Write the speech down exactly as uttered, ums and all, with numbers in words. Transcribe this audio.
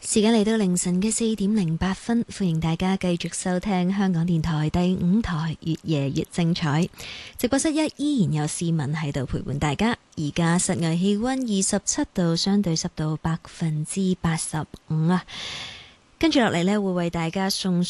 時間嚟到凌晨嘅四點零八分，歡迎大家繼續收聽香港電台第五台越夜越精彩。直播室一依然有市民喺度陪伴大家。而家室外氣溫二十七度，相對濕度百分之八十五啊。跟住落嚟呢，會為大家送